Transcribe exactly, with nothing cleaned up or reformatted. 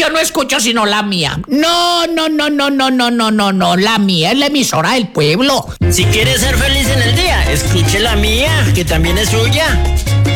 yo no escucho sino la mía. No, no, no, no, no, no, no, no, no. La mía es la emisora del pueblo. Si quieres ser feliz en el día, escuche la mía, que también es suya.